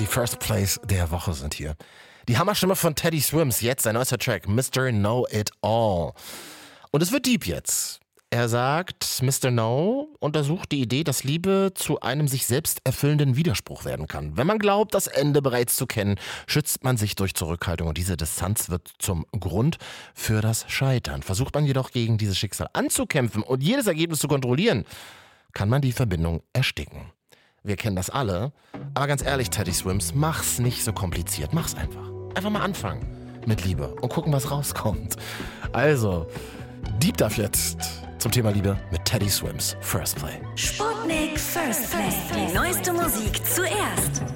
First Place der Woche sind hier. Die Hammerstimme von Teddy Swims, jetzt sein neuester Track, Mr. Know It All. Und es wird deep jetzt. Er sagt, Mr. No untersucht die Idee, dass Liebe zu einem sich selbst erfüllenden Widerspruch werden kann. Wenn man glaubt, das Ende bereits zu kennen, schützt man sich durch Zurückhaltung und diese Distanz wird zum Grund für das Scheitern. Versucht man jedoch gegen dieses Schicksal anzukämpfen und jedes Ergebnis zu kontrollieren, kann man die Verbindung ersticken. Wir kennen das alle, aber ganz ehrlich, Teddy Swims, mach's nicht so kompliziert, mach's einfach. Einfach mal anfangen mit Liebe und gucken, was rauskommt. Also, Deep Dive jetzt zum Thema Liebe mit Teddy Swims First Play. Sputnik First Play. Die neueste Musik zuerst.